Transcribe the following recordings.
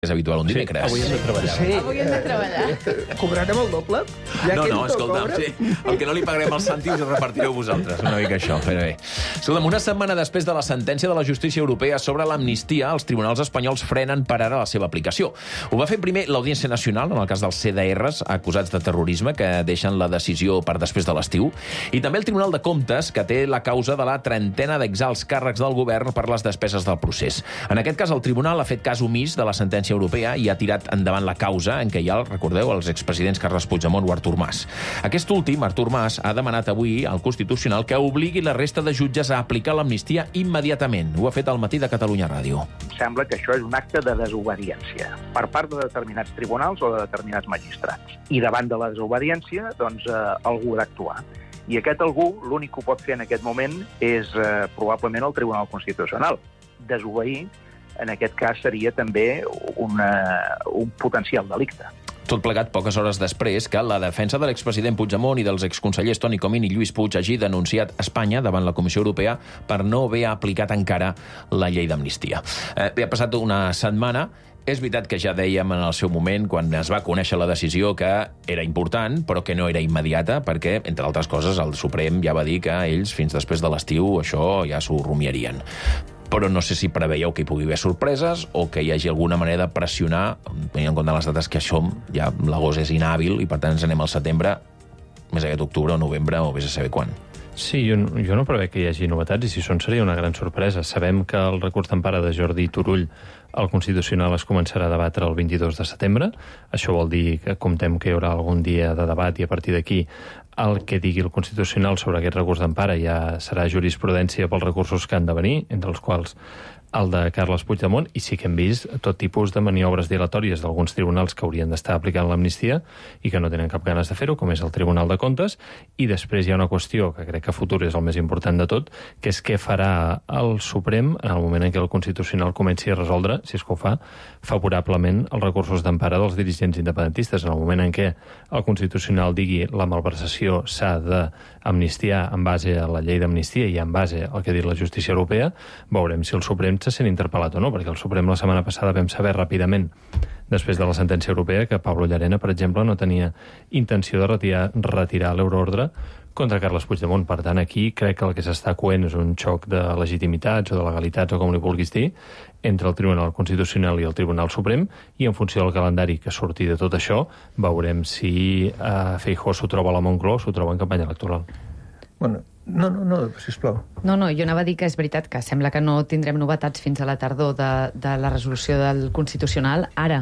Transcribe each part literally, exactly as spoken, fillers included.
és habitual un dimecres. Sí, avui hem de treballar. Sí. Avui hem de treballar. Cobrarem el doble? Ja No, que no, tothom escolta'm, cobra. sí. El que no li pagarem als cèntims ho repartireu vosaltres. Una mica això, però bé. Escolta'm, una setmana després de la sentència de la justícia europea sobre l'amnistia, els tribunals espanyols frenen per ara la seva aplicació. Ho va fer primer l'Audiència Nacional, en el cas dels C D Rs acusats de terrorisme, que deixen la decisió per després de l'estiu, i també el Tribunal de Comptes, que té la causa de la trentena d'exalts càrrecs del govern per les despeses del procés. En aquest cas, el tribunal ha fet cas omís de la sentència europea i ha tirat endavant la causa en què hi ha, recordeu, els expresidents Carles Puigdemont o Artur Mas. Aquest últim, Artur Mas, ha demanat avui al Constitucional que obligui la resta de jutges a aplicar l'amnistia immediatament. Ho ha fet al Matí de Catalunya Ràdio. Sembla que això és un acte de desobediència per part de determinats tribunals o de determinats magistrats. I davant de la desobediència, doncs, eh, algú ha d'actuar. I aquest algú, l'únic que ho pot fer en aquest moment és eh, probablement el Tribunal Constitucional. Desobeir, en aquest cas, seria també una, un potencial delicte. Tot plegat poques hores després que la defensa de l'expresident Puigdemont i dels exconsellers Toni Comín i Lluís Puig hagi denunciat Espanya davant la Comissió Europea per no haver aplicat encara la llei d'amnistia. Eh, bé, ha passat una setmana. És veritat que ja dèiem en el seu moment, quan es va conèixer la decisió, que era important, però que no era immediata, perquè, entre altres coses, el Suprem ja va dir que ells, fins després de l'estiu, això ja s'ho rumiarien. Però no sé si preveieu que hi pugui haver sorpreses o que hi hagi alguna manera de pressionar, tenint en compte les dates que som, ja l'agost és inhàbil i per tant ens anem al setembre, més aquest octubre o novembre o vés a saber quan. Sí, jo, jo no prevec que hi hagi novetats i si són seria una gran sorpresa. Sabem que el recurs d'empara de Jordi Turull al Constitucional es començarà a debatre el vint-i-dos de setembre. Això vol dir que comptem que hi haurà algun dia de debat i a partir d'aquí el que digui el Constitucional sobre aquest recurs d'empara ja serà jurisprudència pels recursos que han de venir, entre els quals el de Carles Puigdemont, i sí que hem vist tot tipus de maniobres dilatòries d'alguns tribunals que haurien d'estar aplicant l'amnistia i que no tenen cap ganes de fer-ho, com és el Tribunal de Comptes, i després hi ha una qüestió que crec que a futur és el més important de tot, que és què farà el Suprem en el moment en què el Constitucional comenci a resoldre, si és que ho fa, favorablement els recursos d'empara dels dirigents independentistes. En el moment en què el Constitucional digui la malversació s'ha d'amnistiar en base a la llei d'amnistia i en base al que ha dit la justícia europea, veurem si el Suprem se sent interpel·lat o no, perquè el Suprem la setmana passada vam saber ràpidament, després de la sentència europea, que Pablo Llarena, per exemple, no tenia intenció de retirar, retirar l'euroordre contra Carles Puigdemont. Per tant, aquí crec que el que s'està coent és un xoc de legitimitats o de legalitats, o com li vulguis dir, entre el Tribunal Constitucional i el Tribunal Suprem, i en funció del calendari que surti de tot això, veurem si eh, Feijóo s'ho troba a la Moncloa o s'ho troba en campanya electoral. Bueno, no, no, no, sisplau. No, no, jo anava a dir que és veritat que sembla que no tindrem novetats fins a la tardor de, de la resolució del Constitucional. Ara,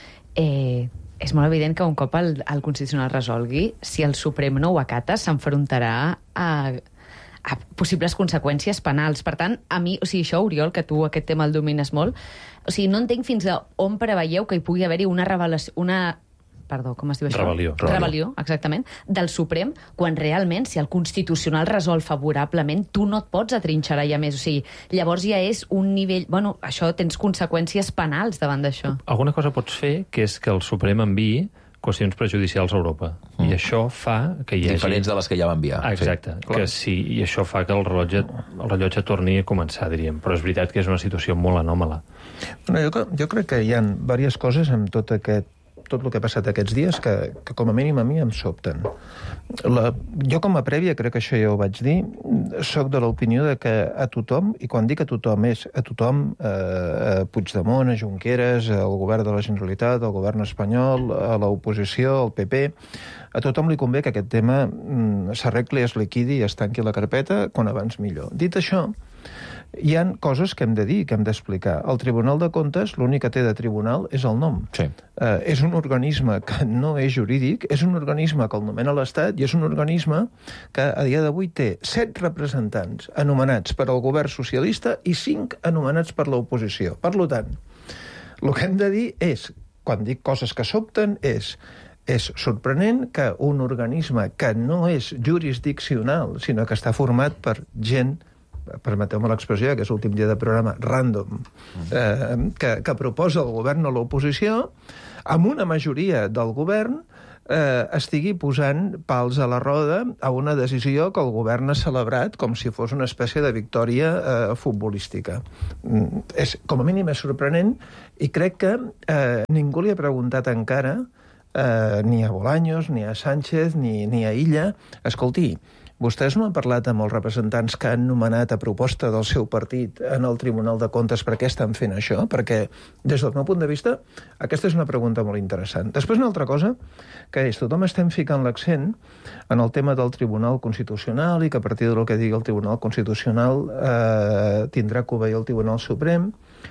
eh, és molt evident que un cop el, el Constitucional resolgui, si el Suprem no ho acata, s'enfrontarà a, a possibles conseqüències penals. Per tant, a mi, o sigui, això, Oriol, que tu aquest tema el domines molt, o sigui, no entenc fins a on preveieu que hi pugui haver-hi una revelació, una... Perdó, com es diu això? Rebel·lió. Rebel·lió, exactament, del Suprem, quan realment, si el Constitucional resol favorablement, tu no et pots atrinxerar ja més. O sigui, llavors ja és un nivell... Bueno, això tens conseqüències penals davant d'això. Alguna cosa pots fer, que és que el Suprem enviï qüestions prejudicials a Europa. Mm. I això fa que hi hagi... Diferents de les que ja va enviar. Ah, exacte. Sí, que sí, i això fa que el rellotge, el rellotge torni a començar, diríem. Però és veritat que és una situació molt anòmala. Bueno, jo, jo crec que hi ha diverses coses amb tot aquest tot el que ha passat aquests dies que, que com a mínim a mi em sobten. La, jo com a prèvia, crec que això ja ho vaig dir, soc de l'opinió de que a tothom, i quan dic a tothom és a tothom, eh, a Puigdemont, a Junqueras, al govern de la Generalitat, al govern espanyol, a l'oposició, al P P, a tothom li convé que aquest tema mm, s'arregli, es liquidi i es tanqui la carpeta quan abans millor. Dit això, hi ha coses que hem de dir, que hem d'explicar. El Tribunal de Comptes, l'únic que té de tribunal és el nom. Sí. Eh, és un organisme que no és jurídic, és un organisme que el nomena l'Estat i és un organisme que a dia d'avui té set representants anomenats per al govern socialista i cinc anomenats per l'oposició. Per tant, el que hem de dir és, quan dic coses que sobten, és és sorprenent que un organisme que no és jurisdiccional, sinó que està format per gent, permeteu-me l'expressió, que és l'últim dia de programa, random, eh, que, que proposa el govern o l'oposició, amb una majoria del govern eh, estigui posant pals a la roda a una decisió que el govern ha celebrat com si fos una espècie de victòria eh, futbolística. Mm, és, com a mínim és sorprenent, i crec que eh, ningú li ha preguntat encara, eh, ni a Bolaños, ni a Sánchez, ni, ni a Illa, escolti, vostès no han parlat amb els representants que han nomenat a proposta del seu partit en el Tribunal de Comptes per què estan fent això? Perquè, des del meu punt de vista, aquesta és una pregunta molt interessant. Després, una altra cosa, que és, tothom estem ficant l'accent en el tema del Tribunal Constitucional i que a partir del que digui el Tribunal Constitucional eh, tindrà que obeir el Tribunal Suprem.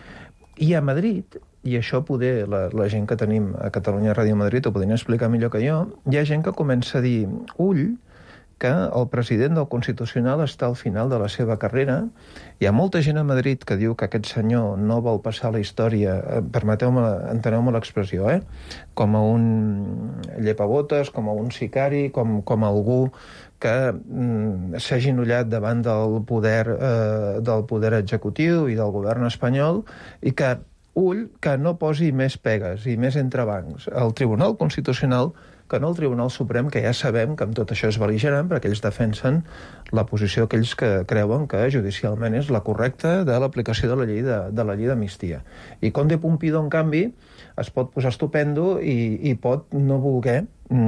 I a Madrid, i això poder la, la gent que tenim a Catalunya Ràdio Madrid ho podrien explicar millor que jo, hi ha gent que comença a dir, ull, que el president del Constitucional està al final de la seva carrera. Hi ha molta gent a Madrid que diu que aquest senyor no vol passar la història, permeteu-me, enteneu-me l'expressió, eh? com a un llepabotes, com a un sicari, com, com a algú que mm, s'ha agenollat davant del poder, eh, del poder executiu i del govern espanyol i que, ull, que no posi més pegues i més entrebancs al Tribunal Constitucional que no el Tribunal Suprem, que ja sabem que amb tot això és bel·ligerant, perquè ells defensen la posició aquells que creuen que judicialment és la correcta de l'aplicació de la llei de, de la llei d'amnistia. I Conde Pumpido, en canvi, es pot posar estupendo i, i pot no voler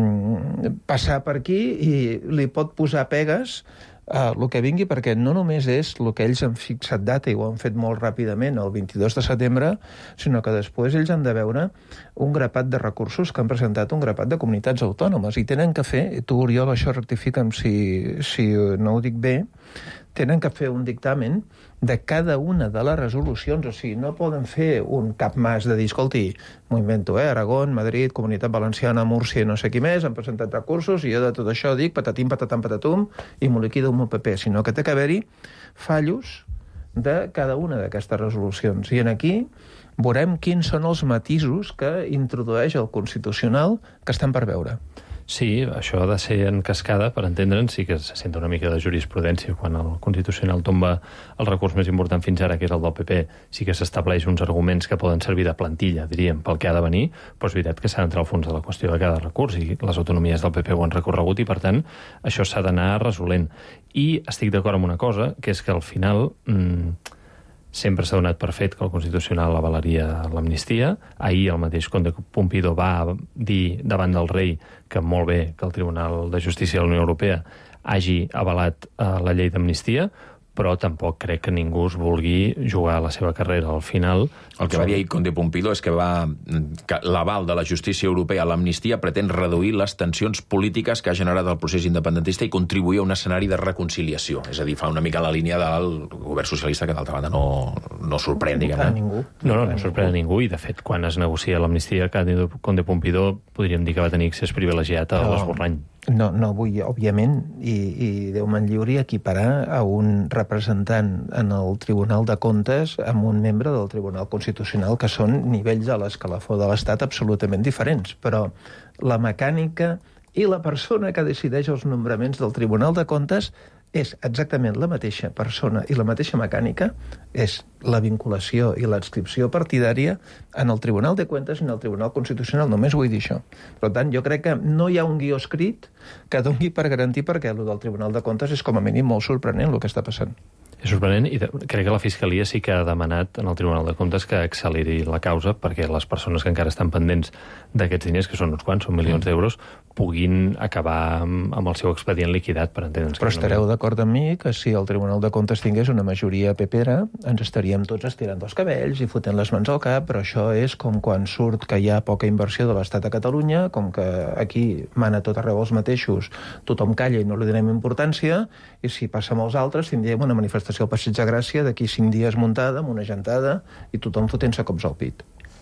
mm, passar per aquí i li pot posar pegues a el que vingui, perquè no només és el que ells han fixat data i ho han fet molt ràpidament el vint-i-dos de setembre, sinó que després ells han de veure un grapat de recursos que han presentat un grapat de comunitats autònomes i tenen que fer, i tu, Oriol, això rectifica'm si, si no ho dic bé, tenen que fer un dictamen de cada una de les resolucions, o sigui, no poden fer un capmàs de dir, escolti, m'ho invento, eh? Aragón, Madrid, Comunitat Valenciana, Múrcia i no sé qui més, han presentat recursos i jo de tot això dic patatim, patatam, patatum i m'ho liquido amb el P P, sinó que té que haver-hi fallos de cada una d'aquestes resolucions. I en aquí veurem quins són els matisos que introdueix el Constitucional que estan per veure. Sí, això ha de ser en cascada, per entendre'n, sí que se senta una mica de jurisprudència quan el Constitucional tomba el recurs més important fins ara, que és el del P P. Sí que s'estableix uns arguments que poden servir de plantilla, diríem, pel que ha de venir, però és veritat que s'ha d'entrar al fons de la qüestió de cada recurs i les autonomies del P P ho han recorregut i, per tant, això s'ha d'anar resolent. I estic d'acord amb una cosa, que és que al final Mmm, sempre s'ha donat per fet que el Constitucional avalaria l'amnistia. Ahir el mateix Conde Pumpido va dir davant del rei que molt bé que el Tribunal de Justícia de la Unió Europea hagi avalat eh, la llei d'amnistia, però tampoc crec que ningú es vulgui jugar la seva carrera al final. El que va dir ahir Conde Pumpido és que, va, que l'aval de la justícia europea a l'amnistia pretén reduir les tensions polítiques que ha generat el procés independentista i contribuir a un escenari de reconciliació. És a dir, fa una mica la línia del govern socialista, que d'altra banda no, no sorprèn, diguem. A ningú. No, no, no sorprèn a ningú, i de fet, quan es negocia l'amnistia, Conde Pumpido podríem dir que va tenir accés privilegiat a l'esborrany. No, no vull, òbviament, i, i Déu me'n lliuri, equiparar a un representant en el Tribunal de Comptes amb un membre del Tribunal Constitucional, que són nivells a l'escalafó de l'Estat absolutament diferents. Però la mecànica i la persona que decideix els nombraments del Tribunal de Comptes és exactament la mateixa persona i la mateixa mecànica, és la vinculació i l'adscripció partidària en el Tribunal de Comptes i en el Tribunal Constitucional. Només vull dir això. Per tant, jo crec que no hi ha un guió escrit que doni per garantir, perquè el del Tribunal de Comptes és com a mínim molt sorprenent el que està passant. És sorprenent, i de, crec que la Fiscalia sí que ha demanat en el Tribunal de Comptes que acceleri la causa perquè les persones que encara estan pendents d'aquests diners, que són uns quants, són milions d'euros, puguin acabar amb, amb el seu expedient liquidat, per entendre'ns. Però estareu d'acord amb mi que si el Tribunal de Comptes tingués una majoria pepera, ens estaríem tots estirant els cabells i fotent les mans al cap, però això és com quan surt que hi ha poca inversió de l'Estat a Catalunya, com que aquí mana tot arreu els mateixos, tothom calla i no li donem importància, i si passa amb els altres tindríem una manifestació al Passeig de Gràcia d'aquí cinc dies muntada, amb una gentada, i tothom fotent-se cops al pit.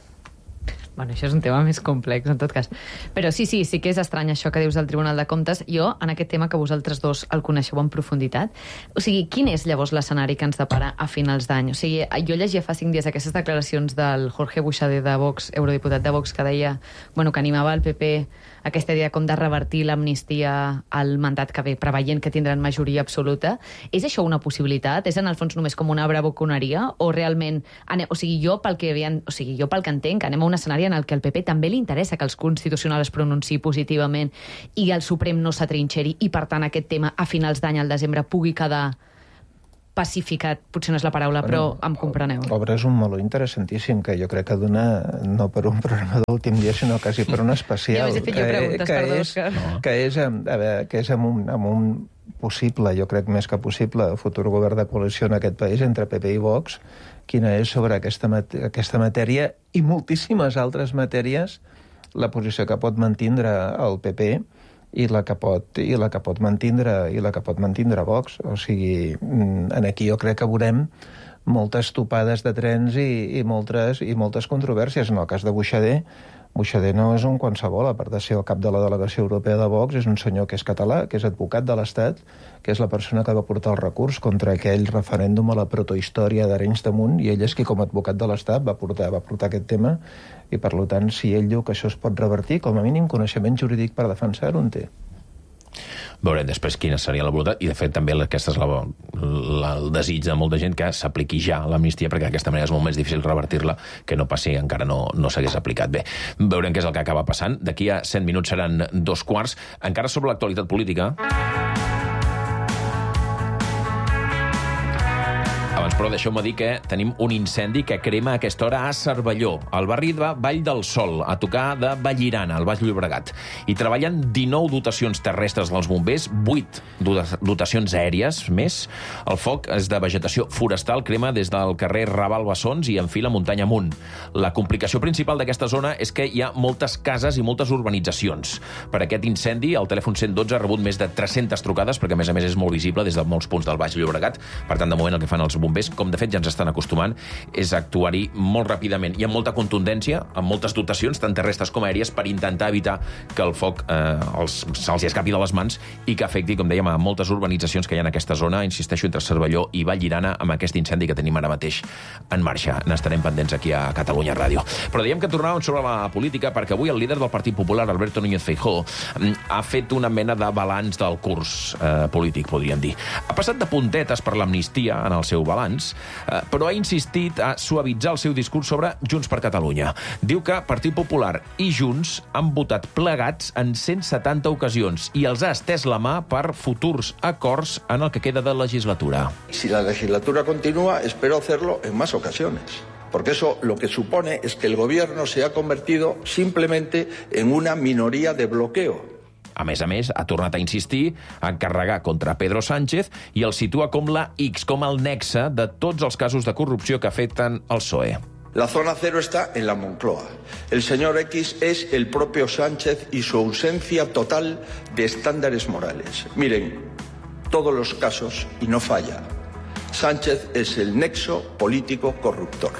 Bueno, això és un tema més complex, en tot cas. Però sí, sí, sí que és estrany això que dius del Tribunal de Comptes. Jo, en aquest tema que vosaltres dos el coneixeu en profunditat, o sigui, quin és llavors l'escenari que ens depara a finals d'any? O sigui, jo llegia fa cinc dies aquestes declaracions del Jorge Buxade de Vox, eurodiputat de Vox, que deia, bueno, que animava el P P aquesta idea com de revertir l'amnistia al mandat que ve, preveient que tindran majoria absoluta. És això una possibilitat? És en el fons només com una bravuconeria? O realment, ane... o sigui, jo pel que, havien... o sigui, jo pel que entenc, anem a un escenari constitucional i en el que al P P també li interessa que el Constitucional es pronunciï positivament i el Suprem no s'atrinxeri i, per tant, aquest tema a finals d'any, al desembre, pugui quedar pacificat, potser no és la paraula, però em compreneu. Obres un meló interessantíssim que jo crec que dona, no per un programa d'últim dia, sinó quasi per un especial. Ja us he fet jo preguntes, perdó, Òscar. Que és, a veure, que és amb un, amb un possible, jo crec més que possible, futur govern de coalició en aquest país entre P P i Vox, quina és sobre aquesta, aquesta matèria i moltíssimes altres matèries la posició que pot mantindre el P P i la que pot i la que pot mantindre i la que pot mantindre Vox. O sigui, en aquí jo crec que veurem moltes topades de trens i, i moltes i moltes controvèrsies. En el cas de Buixader, Buixader no és un qualsevol, a part de ser el cap de la delegació europea de Vox, és un senyor que és català, que és advocat de l'Estat, que és la persona que va portar el recurs contra aquell referèndum a la protohistòria d'Arenys de Munt, i ell és qui, com a advocat de l'Estat, va portar, va portar aquest tema, i per tant, si ell diu que això es pot revertir, com a mínim coneixement jurídic per defensar-ho en té. Veurem després quina seria la voluntat, i de fet també aquesta és la, la, el desig de molta gent que s'apliqui ja l'amnistia, perquè d'aquesta manera és molt més difícil revertir-la que no passi encara no, no s'hagués aplicat. Bé, veurem què és el que acaba passant. D'aquí a cent minuts seran dos quarts. Encara sobre l'actualitat política... Abans, però, deixeu-me dir que tenim un incendi que crema a aquesta hora a Cervelló, al barri de Vall del Sol, a tocar de Vallirana, al Baix Llobregat. Hi treballen dinou dotacions terrestres dels bombers, vuit dotacions aèries més. El foc és de vegetació forestal, crema des del carrer Raval Bessons i enfila muntanya amunt. La complicació principal d'aquesta zona és que hi ha moltes cases i moltes urbanitzacions. Per aquest incendi, el telèfon cent dotze ha rebut més de tres-centes trucades, perquè a més a més és molt visible des de molts punts del Baix Llobregat. Per tant, de moment el que fan els bombers, com de fet ja ens estan acostumant, és actuar-hi molt ràpidament i amb molta contundència, amb moltes dotacions, tant terrestres com aèries, per intentar evitar que el foc eh, els, se'ls escapi de les mans i que afecti, com dèiem, a moltes urbanitzacions que hi ha en aquesta zona, insisteixo, entre Cervelló i Vallirana, amb aquest incendi que tenim ara mateix en marxa. N'estarem pendents aquí a Catalunya Ràdio. Però dèiem que tornàvem sobre la política perquè avui el líder del Partit Popular, Alberto Núñez Feijóo, ha fet una mena de balanç del curs eh, polític, podríem dir. Ha passat de puntetes per l'amnistia en el seu balanç, però ha insistit a suavitzar el seu discurs sobre Junts per Catalunya. Diu que Partit Popular i Junts han votat plegats en cent setanta ocasions i els ha estès la mà per futurs acords en el que queda de legislatura. Si la legislatura continúa, espero hacerlo en más ocasiones. Porque eso lo que supone es que el gobierno se ha convertido simplemente en una minoría de bloqueo. A més a més, ha tornat a insistir a carregar contra Pedro Sánchez i el situa com la X, com el nexe de tots els casos de corrupció que afecten el P S O E. La zona cero está en la Moncloa. El señor X es el propio Sánchez y su ausencia total de estándares morales. Miren, todos los casos, y no falla, Sánchez es el nexo político corruptor.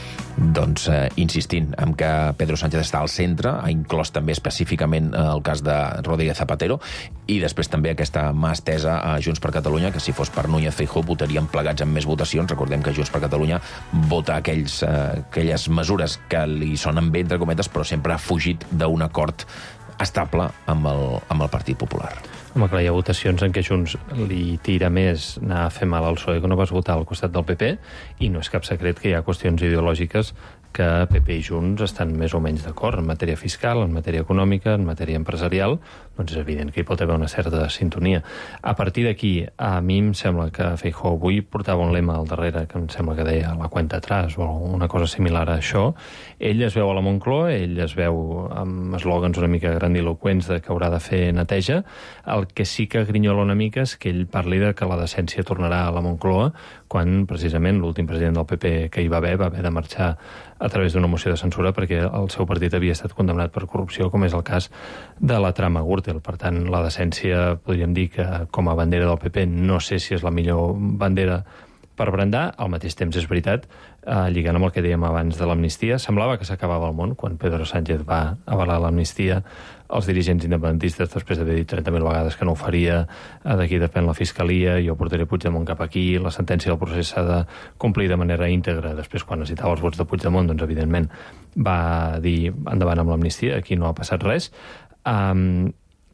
Doncs eh, insistint en que Pedro Sánchez està al centre, ha inclòs també específicament eh, el cas de Rodríguez Zapatero, i després també aquesta mà estesa a Junts per Catalunya, que si fos per Núñez Feijóo votarien plegats amb més votacions. Recordem que Junts per Catalunya vota aquells, eh, aquelles mesures que li sonen bé, entre cometes, però sempre ha fugit d'un acord estable amb el, amb el Partit Popular. Home, clar, hi ha votacions en què Junts li tira més anar a fer mal al P S O E que no vas votar al costat del P P, i no és cap secret que hi ha qüestions ideològiques que P P i Junts estan més o menys d'acord en matèria fiscal, en matèria econòmica, en matèria empresarial, doncs és evident que hi pot haver una certa sintonia. A partir d'aquí, a mi em sembla que Feijóo avui portava un lema al darrere que em sembla que deia la cuenta atrás o una cosa similar a això. Ell es veu a la Moncloa, ell es veu amb eslògans una mica grandiloquents de que haurà de fer neteja. El que sí que grinyola una mica és que ell parli de que la decència tornarà a la Moncloa quan precisament l'últim president del P P que hi va haver va haver de marxar a través d'una moció de censura perquè el seu partit havia estat condemnat per corrupció, com és el cas de la trama Gürtel. Per tant, la decència, podríem dir que com a bandera del P P no sé si és la millor bandera per brandar. Al mateix temps, és veritat, eh, lligant amb el que dèiem abans de l'amnistia, semblava que s'acabava el món quan Pedro Sánchez va avalar l'amnistia als dirigents independentistes després d'haver dit trenta mil vegades que no ho faria, d'aquí depèn la Fiscalia, jo portaré Puigdemont cap aquí, la sentència del procés s'ha de complir de manera íntegra. Després, quan necessitava els vots de Puigdemont, doncs, evidentment, va dir endavant amb l'amnistia, aquí no ha passat res. Um,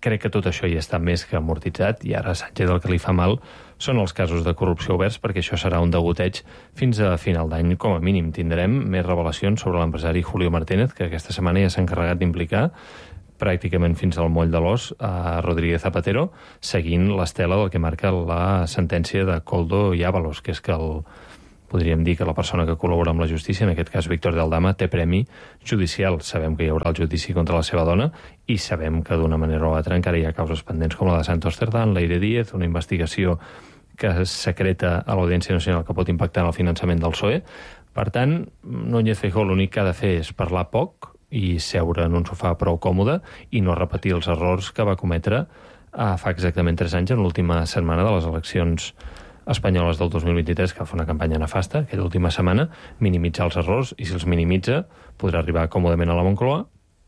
crec que tot això ja està més que amortitzat, i ara a Sánchez el que li fa mal són els casos de corrupció oberts, perquè això serà un degoteig fins a final d'any. Com a mínim tindrem més revelacions sobre l'empresari Julio Martínez, que aquesta setmana ja s'ha encarregat d'implicar pràcticament fins al moll de l'os a Rodríguez Zapatero, seguint l'estela del que marca la sentència de Koldo i Ábalos, que és que el, podríem dir que la persona que col·labora amb la justícia, en aquest cas Víctor de Aldama, té premi judicial. Sabem que hi haurà el judici contra la seva dona i sabem que d'una manera o altra encara hi ha causes pendents com la de Santos Cerdán, Leire Díez, una investigació que es secreta a l'Audiència Nacional que pot impactar en el finançament del P S O E. Per tant, Núñez Feijóo l'únic que ha de fer és parlar poc i seure en un sofà prou còmode i no repetir els errors que va cometre a fa exactament tres anys en l'última setmana de les eleccions espanyoles del dos mil vint-i-tres, que fa una campanya nefasta, aquella última setmana, minimitzar els errors, i si els minimitza podrà arribar còmodament a la Moncloa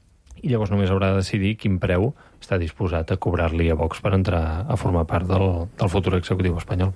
i llavors només haurà de decidir quin preu està disposat a cobrar-li a Vox per entrar a formar part del, del futur executiu espanyol.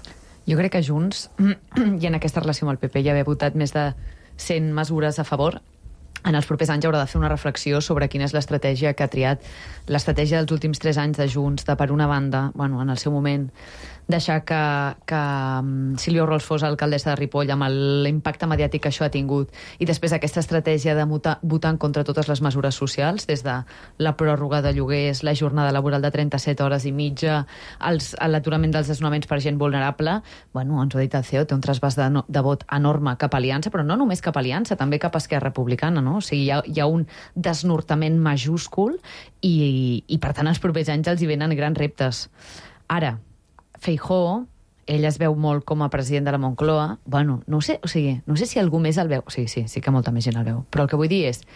Jo crec que Junts, i en aquesta relació amb el P P, ja haver votat més de cent mesures a favor, en els propers anys haurà de fer una reflexió sobre quina és l'estratègia que ha triat. L'estratègia dels últims tres anys de Junts, de per una banda, bueno, en el seu moment, deixar que, que Sílvia Orrols fos alcaldessa de Ripoll amb l'impacte mediàtic que això ha tingut, i després aquesta estratègia de votar, votar en contra totes les mesures socials, des de la pròrroga de lloguers, la jornada laboral de trenta-set hores i mitja, els, l'aturament dels desnonaments per gent vulnerable. Bueno, ens ho ha dit el C E O, té un trasbàs de, no, de vot enorme cap a Aliança, però no només cap a Aliança, també cap a Esquerra Republicana, no? O sigui, hi ha, hi ha un desnortament majúscul i, i, per tant, els propers anys els hi venen grans reptes. Ara, Feijóo, ell es veu molt com a president de la Moncloa. Bueno, no sé, o sigui, no sé si algú més el veu. O sigui, sí, sí que molta més gent el veu. Però el que vull dir és,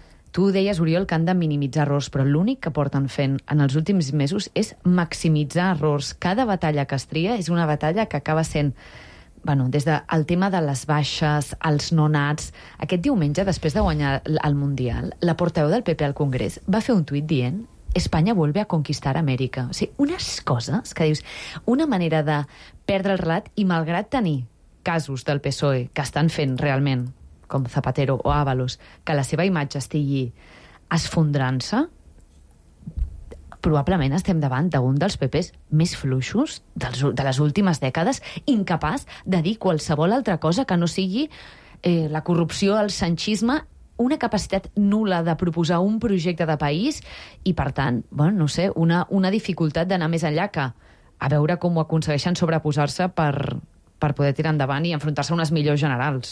tu deies, Oriol, que han de minimitzar errors, però l'únic que porten fent en els últims mesos és maximitzar errors. Cada batalla que es tria és una batalla que acaba sent, bueno, des del tema de les baixes, els no-nats. Aquest diumenge, després de guanyar el Mundial, la portaveu del P P al Congrés va fer un tuit dient Espanya vuelve a conquistar Amèrica. O sigui, unes coses que dius, una manera de perdre el relat, i malgrat tenir casos del P S O E que estan fent realment, com Zapatero o Ábalos, que la seva imatge estigui esfondrant-se, probablement estem davant d'un dels P Ps més fluixos dels, de les últimes dècades, incapaç de dir qualsevol altra cosa que no sigui eh, la corrupció, el sanchisme, una capacitat nul·la de proposar un projecte de país i, per tant, bueno, no sé, una, una dificultat d'anar més enllà, que a veure com ho aconsegueixen sobreposar-se per, per poder tirar endavant i enfrontar-se a unes millors generals.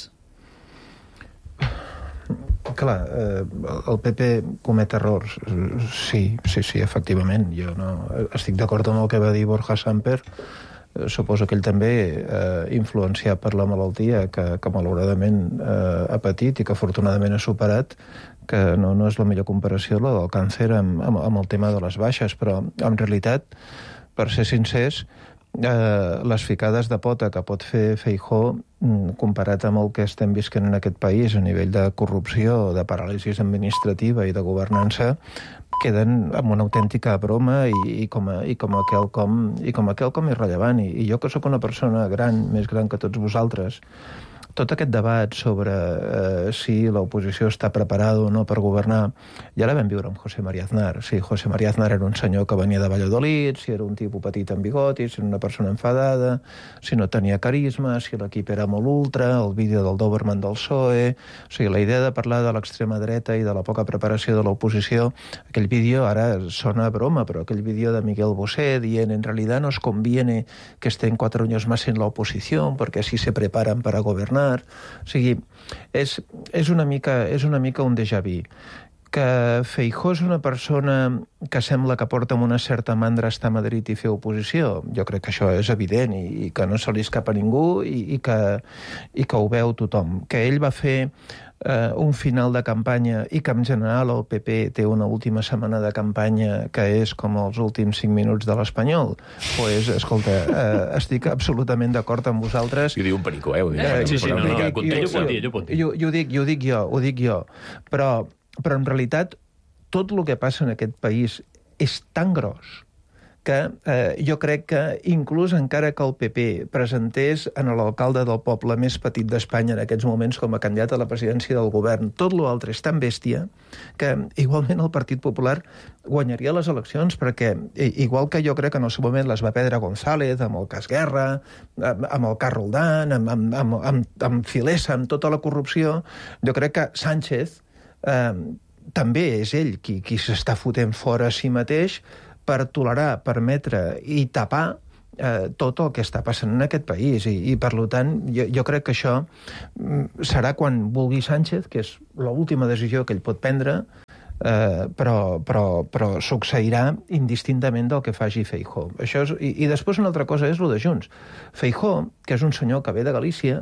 Clar, eh, el P P comet errors. Sí, sí, sí, efectivament. Jo no estic d'acord amb el que va dir Borja Samper. Suposo que ell també, eh, influenciat per la malaltia que, que malauradament eh, ha patit i que afortunadament ha superat, que no, no és la millor comparació la del càncer amb, amb, amb el tema de les baixes, però en realitat, per ser sincers, eh, les ficades de pota que pot fer Feijóo, comparat amb el que estem visquent en aquest país a nivell de corrupció, de paràlisi administrativa i de governança, queden amb una autèntica broma i, i, com a, i, com a quelcom, i com a quelcom irrellevant. I, I jo, que sóc una persona gran, més gran que tots vosaltres, tot aquest debat sobre eh, si l'oposició està preparada o no per governar, ja la vam viure amb José María Aznar. Sí, José María Aznar era un senyor que venia de Valladolid, si era un tipus petit amb bigotis, si era una persona enfadada, si no tenia carisma, si l'equip era molt ultra, el vídeo del Doberman del P S O E... O sigui, la idea de parlar de l'extrema dreta i de la poca preparació de l'oposició, aquell vídeo ara sona a broma, però aquell vídeo de Miguel Bosé dient en realidad nos conviene que estén cuatro años más en la oposición porque así se preparan para gobernar. O sigui, és, és, una mica, és una mica un déjà vu. Que Feijóo és una persona que sembla que porta amb una certa mandra estar a Madrid i fer oposició. Jo crec que això és evident i, i que no se li escapa a ningú i, i, que, i que ho veu tothom. Que ell va fer eh, un final de campanya i que en general el P P té una última setmana de campanya que és com els últims cinc minuts de l'Espanyol. Pues, escolta, eh, estic absolutament d'acord amb vosaltres. I diu un perico, eh? eh sí, sí, no, no, no. Context, jo, jo, jo, jo, jo, ho dic, jo ho dic jo, ho dic jo. Però però en realitat tot el que passa en aquest país és tan gros que eh, jo crec que inclús encara que el P P presentés en l'alcalde del poble més petit d'Espanya en aquests moments com a candidat a la presidència del govern, tot l'altre és tan bèstia que igualment el Partit Popular guanyaria les eleccions, perquè igual que jo crec que en el seu moment les va perdre González, amb el cas Guerra, amb el cas Roldán, amb, amb, amb, amb, amb Filesa, amb tota la corrupció, jo crec que Sánchez eh, també és ell qui, qui s'està fotent fora a si mateix per tolerar, permetre i tapar eh, tot el que està passant en aquest país. I, i per tant, jo, jo crec que això serà quan vulgui Sánchez, que és l'última decisió que ell pot prendre, eh, però, però, però succeirà indistintament del que faci Feijóo. Això és, i, I després una altra cosa és el de Junts. Feijóo, que és un senyor que ve de Galícia,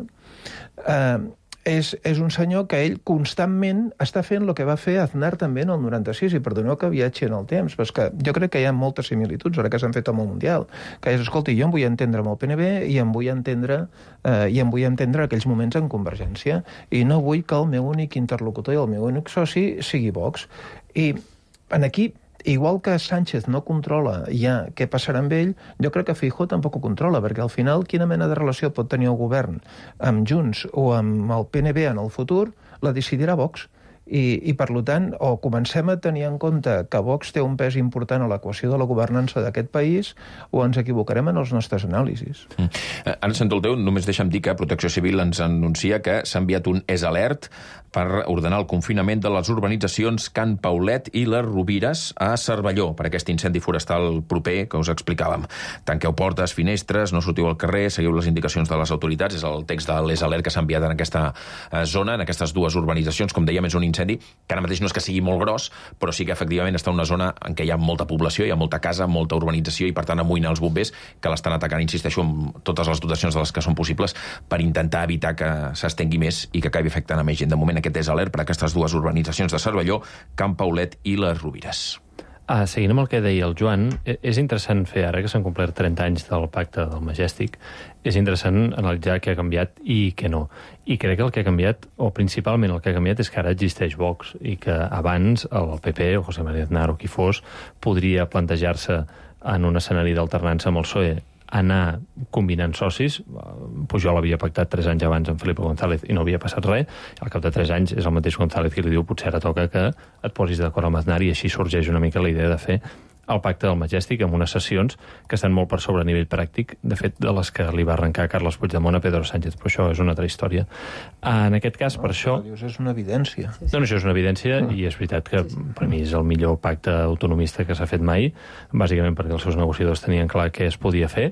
eh, És, és un senyor que ell constantment està fent el que va fer Aznar també en el noranta-sis, i perdoneu que viatgi en el temps, però és que jo crec que hi ha moltes similituds ara que s'han fet amb el Mundial, que és, escolta, jo em vull entendre amb el P N B i em vull entendre eh, i em vull entendre aquells moments en Convergència, i no vull que el meu únic interlocutor i el meu únic soci sigui Vox. I en aquí, igual que Sánchez no controla ja què passarà amb ell, jo crec que Feijóo tampoc ho controla, perquè al final quina mena de relació pot tenir el govern amb Junts o amb el P N B en el futur la decidirà Vox. I, i per tant, o comencem a tenir en compte que Vox té un pes important a l'equació de la governança d'aquest país, o ens equivocarem en els nostres anàlisis. Mm. Ara, Sant Olteu, només deixa'm dir que Protecció Civil ens anuncia que s'ha enviat un E S Alert per ordenar el confinament de les urbanitzacions Can Paulet i les Rovires a Cervelló per aquest incendi forestal proper que us explicàvem. Tanqueu portes, finestres, no sortiu al carrer, seguiu les indicacions de les autoritats. És el text de l'E S Alert que s'ha enviat en aquesta zona, en aquestes dues urbanitzacions. Com dèiem, és un incendi que ara mateix no és que sigui molt gros, però sí que efectivament està en una zona en què hi ha molta població, hi ha molta casa, molta urbanització, i per tant amoïnar els bombers que l'estan atacant, insisteixo, amb totes les dotacions de les que són possibles per intentar evitar que s'estengui més i que acabi afectant a més gent. De moment aquest és alert per a aquestes dues urbanitzacions de Cervelló, Can Paulet i les Rovires. Ah, seguint amb el que deia el Joan, és interessant fer, ara que s'han complert trenta anys del pacte del Majestic, és interessant analitzar què ha canviat i què no. I crec que el que ha canviat, o principalment el que ha canviat, és que ara existeix Vox, i que abans el P P o José María Aznar o qui fos podria plantejar-se en un escenari d'alternança amb el P S O E anar combinant socis. Pujol havia pactat tres anys abans amb Felipe González i no havia passat res. Al cap de tres anys és el mateix González qui li diu potser ara toca que et posis d'acord amb Aznar, i així sorgeix una mica la idea de fer el pacte del Majestic amb unes sessions que estan molt per sobre a nivell pràctic, de fet, de les que li va arrencar Carles Puigdemont a Pedro Sánchez, però això és una altra història. En aquest cas, per això... És una evidència. No, no, això és una evidència, i és veritat que per mi és el millor pacte autonomista que s'ha fet mai, bàsicament perquè els seus negociadors tenien clar què es podia fer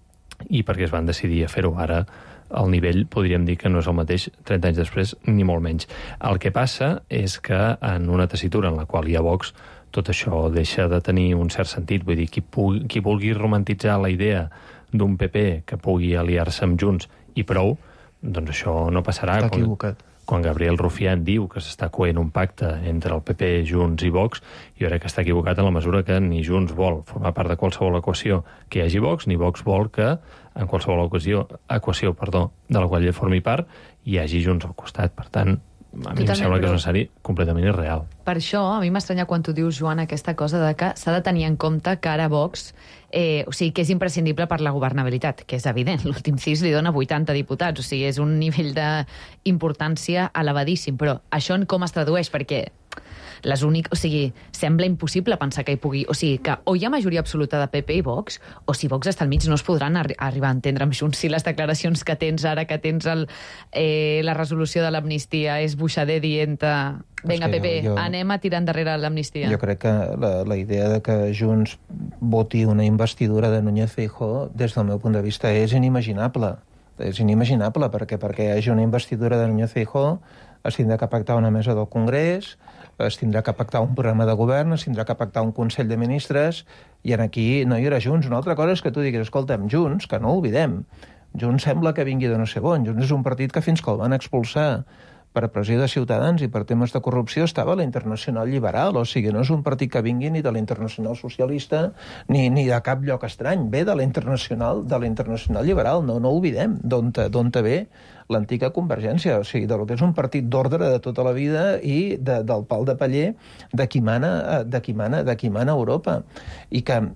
i perquè es van decidir a fer-ho. Ara el nivell podríem dir que no és el mateix trenta anys després, ni molt menys. El que passa és que en una tessitura en la qual hi ha Vox, tot això deixa de tenir un cert sentit. Vull dir, qui, pugui, qui vulgui romantitzar la idea d'un P P que pugui aliar-se amb Junts i prou, doncs això no passarà. Està equivocat. Quan Gabriel Rufián diu que s'està coent un pacte entre el P P, Junts i Vox, jo crec que està equivocat en la mesura que ni Junts vol formar part de qualsevol equació que hi hagi Vox, ni Vox vol que en qualsevol equació, equació perdó, de la qual ell formi part, hi hagi Junts al costat. Per tant, a mi Totalment, em sembla que és un escenari completament irreal. Per això, a mi m'estranya quan tu dius, Joan, aquesta cosa de que s'ha de tenir en compte que ara Vox, eh, o sigui, que és imprescindible per la governabilitat, que és evident. L'últim cis li dona vuitanta diputats, o sigui, és un nivell d'importància elevadíssim. Però això en com es tradueix? Perquè les únic, o sigui, sembla impossible pensar que hi pugui... O sigui, que o hi ha majoria absoluta de P P i Vox, o si Vox està al mig no es podran arri arribar a entendre amb Junts. Si les declaracions que tens ara, que tens el, eh, la resolució de l'amnistia, és Buixader dient... Vinga, P P, jo, jo, anem a tirar endarrere l'amnistia. Jo crec que la, la idea de que Junts voti una investidura de Núñez Feijóo, des del meu punt de vista, és inimaginable. És inimaginable, perquè perquè hi hagi una investidura de Núñez Feijóo es tindrà que pactar una mesa del Congrés, es tindrà que pactar un programa de govern, es tindrà que pactar un Consell de Ministres, i en aquí no hi haurà Junts. Una altra cosa és que tu diguis, escolta'm, Junts, que no ho oblidem, Junts sembla que vingui de no sé on. Junts és un partit que fins que el van expulsar per pressió de Ciutadans i per temes de corrupció estava a la Internacional Liberal, o sigui, no és un partit que vingui ni de la Internacional Socialista ni, ni de cap lloc estrany, ve de la Internacional, de la Internacional Liberal, no, no ho oblidem, d'on te ve l'antiga Convergència, o sigui, del que és un partit d'ordre de tota la vida i de, del pal de paller de qui mana, de qui mana, de qui mana a Europa. I que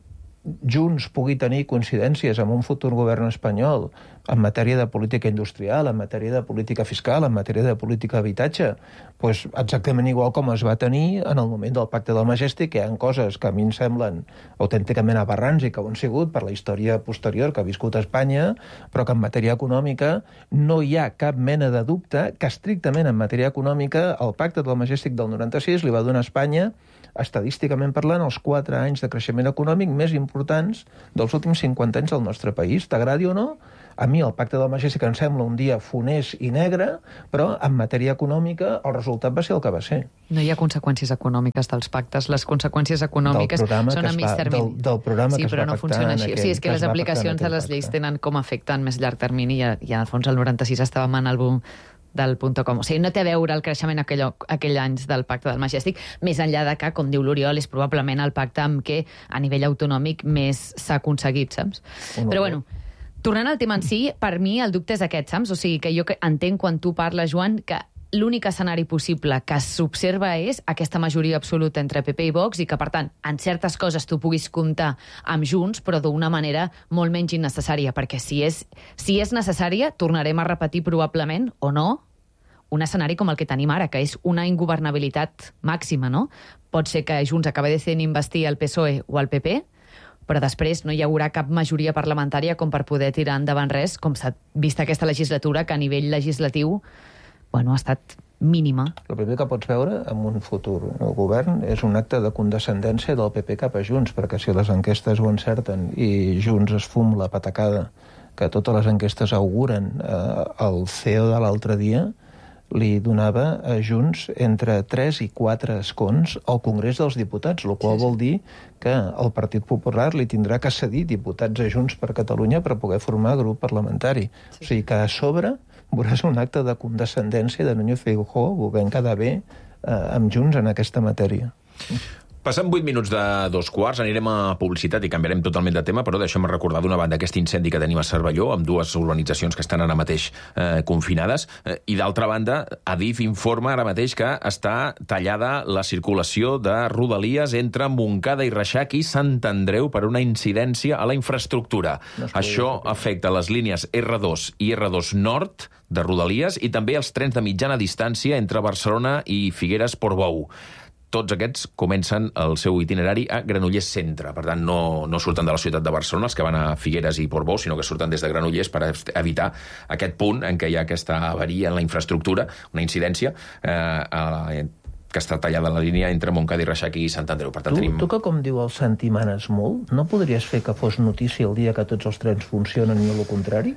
Junts pugui tenir coincidències amb un futur govern espanyol en matèria de política industrial, en matèria de política fiscal, en matèria de política d'habitatge, doncs exactament igual com es va tenir en el moment del Pacte del Majestic, que hi ha coses que a mi em semblen autènticament aberrants i que ho han sigut per la història posterior que ha viscut Espanya, però que en matèria econòmica no hi ha cap mena de dubte que estrictament en matèria econòmica el Pacte del Majestic del noranta-sis li va donar a Espanya, estadísticament parlant, els quatre anys de creixement econòmic més importants dels últims cinquanta anys del nostre país. T'agradi o no? A mi el Pacte del Majestic em sembla un dia funest i negre, però en matèria econòmica el resultat va ser el que va ser. No hi ha conseqüències econòmiques dels pactes. Les conseqüències econòmiques són a mig termini. Del, del programa sí, que es però va no funciona així. aquell, O sigui, és que, que les aplicacions de les lleis tenen com a efecte en més llarg termini i, i en el fons el noranta-sis estàvem en el boom del punt com. O sigui, no té a veure el creixement aquell, aquell anys del Pacte del Majestic, més enllà de que, com diu l'Oriol, és probablement el pacte amb què a nivell autonòmic més s'ha aconseguit, saps? Un Però bueno, tornant al tema en si, per mi el dubte és aquest, saps? O sigui, que jo entenc quan tu parles, Joan, que l'únic escenari possible que s'observa és aquesta majoria absoluta entre P P i Vox i que, per tant, en certes coses tu puguis comptar amb Junts, però d'una manera molt menys innecessària, perquè si és, si és necessària, tornarem a repetir probablement, o no, un escenari com el que tenim ara, que és una ingovernabilitat màxima, no? Pot ser que Junts acabi decidint investir el P S O E o el P P, però després no hi haurà cap majoria parlamentària com per poder tirar endavant res, com s'ha vist aquesta legislatura, que a nivell legislatiu bueno, ha estat mínima. El primer que pots veure en un futur govern és un acte de condescendència del P P cap a Junts, perquè si les enquestes ho encerten i Junts es fum la patacada que totes les enquestes auguren eh, el C E O de l'altre dia, li donava a Junts entre tres i quatre escons al Congrés dels Diputats, el qual sí, sí. vol dir que el Partit Popular li tindrà que cedir diputats a Junts per Catalunya per poder formar grup parlamentari. Sí. O sigui que a sobre veuràs un acte de condescendència de Núñez Feijóo volent quedar bé eh, amb Junts en aquesta matèria. Passant vuit minuts de dos quarts, anirem a publicitat i canviarem totalment de tema, però deixem recordar d'una banda aquest incendi que tenim a Cervelló, amb dues urbanitzacions que estan ara mateix eh, confinades, eh, i d'altra banda, Adif informa ara mateix que està tallada la circulació de Rodalies entre Montcada i Reixac i Sant Andreu per una incidència a la infraestructura. No Això afecta les línies R dos i R dos Nord de Rodalies i també els trens de mitjana distància entre Barcelona i Figueres-Portbou. Tots aquests comencen el seu itinerari a Granollers Centre. Per tant, no, no surten de la ciutat de Barcelona, els que van a Figueres i Portbou, sinó que surten des de Granollers per evitar aquest punt en què hi ha aquesta avaria en la infraestructura, una incidència, eh, a, que està tallada la línia entre Montcada i Reixac i Sant Andreu. Per tant, tu, tenim... tu que, com diu el Santi, manes molt, no podries fer que fos notícia el dia que tots els trens funcionen i el contrari?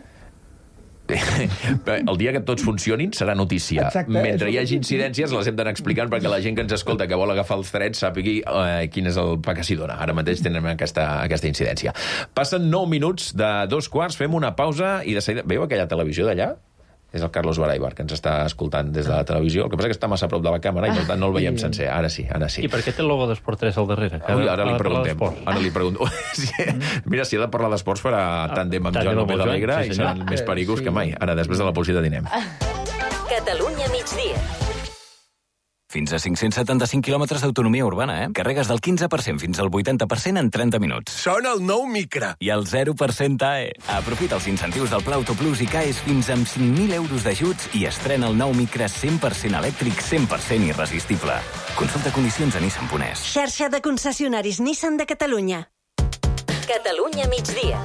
El dia que tots funcionin serà notícia. Exacte, Mentre hi hagi incidències les hem d'anar explicant perquè la gent que ens escolta que vol agafar els trens sàpigui eh, quin és el pa que s'hi dona. Ara mateix tenen aquesta, aquesta incidència. Passen nou minuts de dos quarts, fem una pausa i de seguida... Veieu aquella televisió d'allà? És el Carlos Baraibar, que ens està escoltant des de la televisió. El que passa és que està massa a prop de la càmera i per tant no el veiem ah, sencer. Ara sí, ara sí. I per què té el logo d'Esport tres al darrere? Ui, ara, ara li preguntem. Ara li pregunto. Sí. Mira, si ha de parlar d'esports farà tàndem amb Joan López Alegre sí, i seran més pericos sí. que mai. Ara, després de la publicitat, dinem. Catalunya migdia. Fins a cinc-cents setanta-cinc quilòmetres d'autonomia urbana, eh? Carregues del quinze per cent fins al vuitanta per cent en trenta minuts. Sona el nou Micra. I el zero per cent A E. Aprofita els incentius del Pla Autoplus i caes fins amb cinc mil euros d'ajuts i estrena el nou Micra cent per cent elèctric, cent per cent irresistible. Consulta condicions a Nissan Punès. Xarxa de concessionaris Nissan de Catalunya. Catalunya migdia.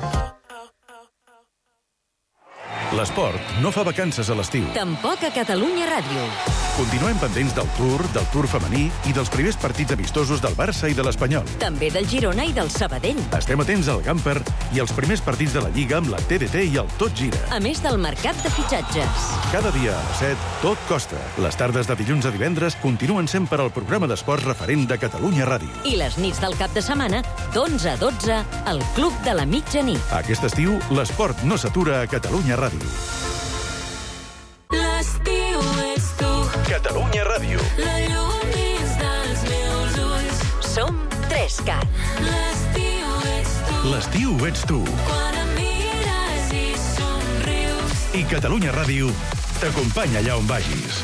L'esport no fa vacances a l'estiu. Tampoc a Catalunya Ràdio. Continuem pendents del Tour, del Tour femení i dels primers partits amistosos del Barça i de l'Espanyol. També del Girona i del Sabadell. Estem atents al Gamper i als primers partits de la Lliga amb la T D T i el Tot Gira. A més del mercat de fitxatges. Cada dia a les set, tot costa. Les tardes de dilluns a divendres continuen sent per al programa d'esports referent de Catalunya Ràdio. I les nits del cap de setmana, d'onze a dotze, al Club de la Mitjanit. Aquest estiu, l'esport no s'atura a Catalunya Ràdio. L'estiu ets tu. Catalunya Ràdio. La llum dins dels meus ulls. Som Trescat. L'estiu ets tu. L'estiu ets tu. Quan em mires i somrius. I Catalunya Ràdio t'acompanya allà on vagis.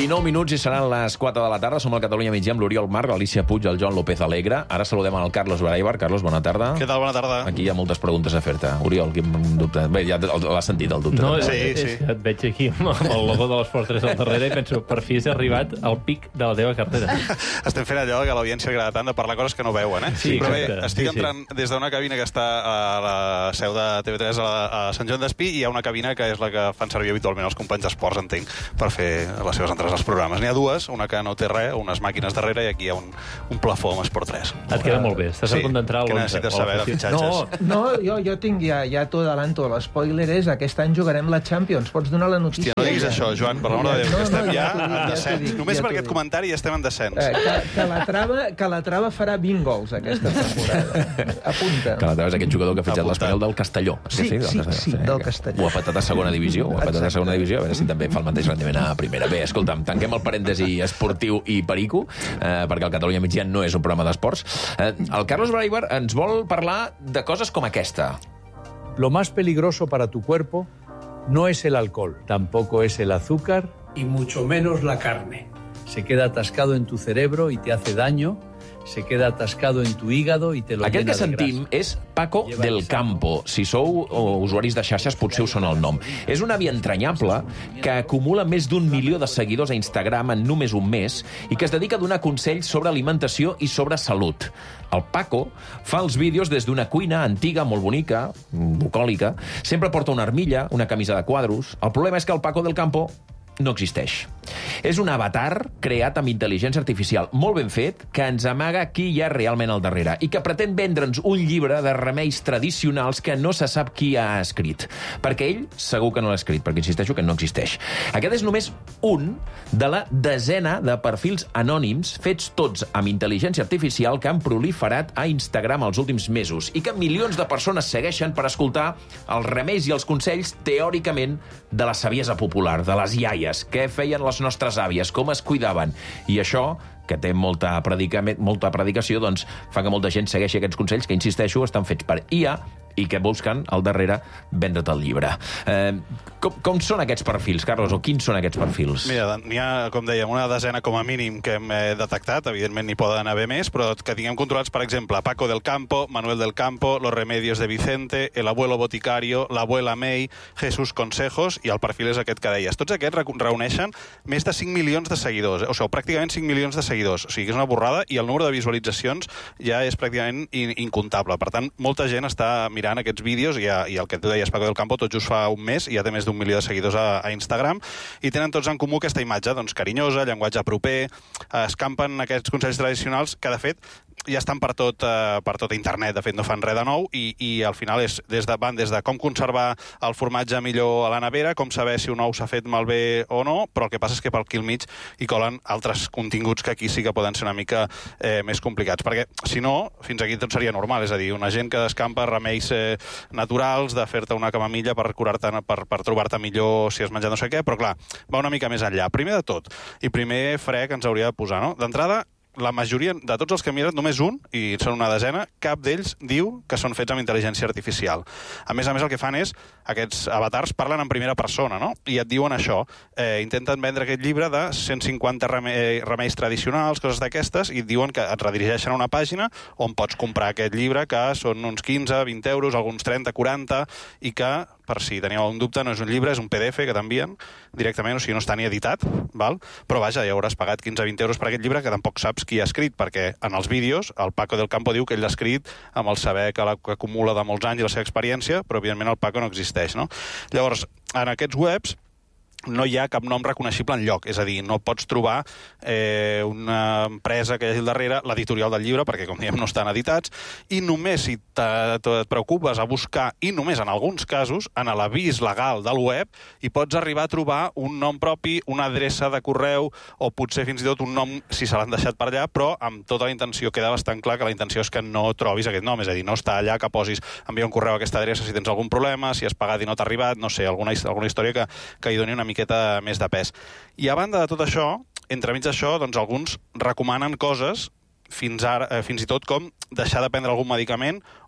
dinou minuts i seran les quatre de la tarda. Som al Catalunya Migdia amb l'Oriol Mar, l'Alicia Puig, el Joan López Alegre. Ara saludem el Carlos Baraibar. Carlos, bona tarda. Què tal? Bona tarda. Aquí hi ha moltes preguntes a fer-te. Oriol, quin dubte? Bé, ja l'has sentit, el dubte. No, sí, és, sí. És que et veig aquí amb el logo de l'Esport tres al darrere i penso, per fi has arribat al pic de la teva carrera. Estem fent allò que a l'audiència agrada tant de parlar coses que no veuen, eh? Sí, Però bé, exacte. estic Sí, sí. entrant des d'una cabina que està a la seu de T V tres a, la, a Sant Joan d'Espí i hi ha una cabina que és la que fan servir habitualment els companys d'esports, entenc, per fer les seves entrades als programes. N'hi ha dues, una que no té res, unes màquines darrere, i aquí hi ha un, un plafó amb Esport tres. Et queda molt bé. Estàs Sí, a punt d'entrar a què l'onze. necessites saber de fitxatges? No, no jo, jo tinc ja, ja t'ho adelanto. L'spoiler és aquest any jugarem la Champions. Pots donar la notícia? Hòstia, no diguis això, Joan, per l'amor de Déu, No, que estem no, ja ja t'ho dic, en ja t'ho descens. dic, Només ja per t'ho aquest dic. comentari ja estem en descens. Eh, que, que, la trava, que la trava farà vint gols aquesta temporada. Apunta. Que l'altre és aquest jugador que ha fitxat Apuntat. l'Espanyol del Castelló. Sí, sí, sí, del Castelló. Ho ha patat a segona divisió, ho ha patat a segona divisió, a veure si també fa el mateix rendiment a primera. Bé, escolta'm, tanquem el parèntesi esportiu i perico, eh, perquè el Catalunya Migdia no és un programa d'esports. Eh, el Carlos Baraibar ens vol parlar de coses com aquesta. Lo más peligroso para tu cuerpo no es el alcohol, tampoco es el azúcar y mucho menos la carne. Se queda atascado en tu cerebro y te hace daño, se queda atascado en tu hígado y te lo Aquest llena que de sentim grasa. és Paco del Campo. Si sou usuaris de xarxes, potser us sona el nom. És un avi entranyable que acumula més d'un milió de seguidors a Instagram en només un mes i que es dedica a donar consells sobre alimentació i sobre salut. El Paco fa els vídeos des d'una cuina antiga, molt bonica, bucòlica. Sempre porta una armilla, una camisa de quadros. El problema és que el Paco del Campo no existeix. És un avatar creat amb intel·ligència artificial molt ben fet que ens amaga qui hi ha realment al darrere i que pretén vendre'ns un llibre de remeis tradicionals que no se sap qui ha escrit. Perquè ell segur que no l'ha escrit, perquè insisteixo que no existeix. Aquest és només un de la desena de perfils anònims fets tots amb intel·ligència artificial que han proliferat a Instagram els últims mesos i que milions de persones segueixen per escoltar els remeis i els consells teòricament de la saviesa popular, de les iaies. Què feien les nostres àvies? Com es cuidaven? I això, que té molta, molta predicació, doncs fa que molta gent segueixi aquests consells que, insisteixo, estan fets per I A i que busquen al darrere vendre't el llibre. Eh, com, com són aquests perfils, Carlos, o quins són aquests perfils? Mira, n'hi ha, com dèiem, una desena com a mínim que hem eh, detectat, evidentment n'hi poden haver més, però que tinguem controlats, per exemple, Paco del Campo, Manuel del Campo, Los Remedios de Vicente, El Abuelo Boticario, L'Abuela May, Jesús Consejos, i el perfil és aquest que deies. Tots aquests reuneixen més de cinc milions de seguidors, o sigui, pràcticament cinc milions de seguidors. O sigui, és una borrada, i el número de visualitzacions ja és pràcticament in incontable. Per tant, molta gent està mirant aquests vídeos, i, i el que tu deies, Paco del Campo, tot just fa un mes, i ja té més d'un milió de seguidors a, a Instagram, i tenen tots en comú aquesta imatge, doncs, carinyosa, llenguatge proper, eh, escampen aquests consells tradicionals que, de fet, ja estan per tot, eh, per tot internet, de fet no fan res de nou, i, i al final és des de, van des de com conservar el formatge millor a la nevera, com saber si un ou s'ha fet malbé o no, però el que passa és que per aquí al mig hi colen altres continguts que aquí sí que poden ser una mica eh, més complicats, perquè si no, fins aquí tot seria normal, és a dir, una gent que escampa remeis eh, naturals, de fer-te una camamilla per curar-te, per, per trobar-te millor si has menjat no sé què, però clar, va una mica més enllà. Primer de tot, i primer fre que ens hauria de posar, no? D'entrada, la majoria de tots els que he mirat, només un, i són una desena, cap d'ells diu que són fets amb intel·ligència artificial. A més a més, el que fan és, aquests avatars parlen en primera persona, no? I et diuen això. Eh, intenten vendre aquest llibre de cent cinquanta reme remeis tradicionals, coses d'aquestes, i et diuen que et redirigeixen a una pàgina on pots comprar aquest llibre, que són uns quinze, vint euros, alguns trenta, quaranta, i que, per si teníeu algun dubte, no és un llibre, és un P D F que t'envien directament, o sigui, no està ni editat, val? Però vaja, ja hauràs pagat quinze a vint euros per aquest llibre que tampoc saps qui ha escrit, perquè en els vídeos el Paco del Campo diu que ell l'ha escrit amb el saber que, la, que acumula de molts anys i la seva experiència, però evidentment el Paco no existeix, no? Llavors, en aquests webs no hi ha cap nom reconeixible enlloc, és a dir, no pots trobar eh, una empresa que hi hagi al darrere, l'editorial del llibre, perquè, com diem, no estan editats, i només si te, te et preocupes a buscar, i només en alguns casos, en l'avís legal del web, hi pots arribar a trobar un nom propi, una adreça de correu, o potser fins i tot un nom, si se l'han deixat per allà, però amb tota la intenció, queda bastant clar que la intenció és que no trobis aquest nom, és a dir, no està allà que posis envia un correu a aquesta adreça si tens algun problema, si has pagat i no t'ha arribat, no sé, alguna, alguna història que, que hi doni una miqueta més de pes. I a banda de tot això, entremig d'això, doncs alguns recomanen coses fins ara, eh, fins i tot com deixar de prendre algun medicament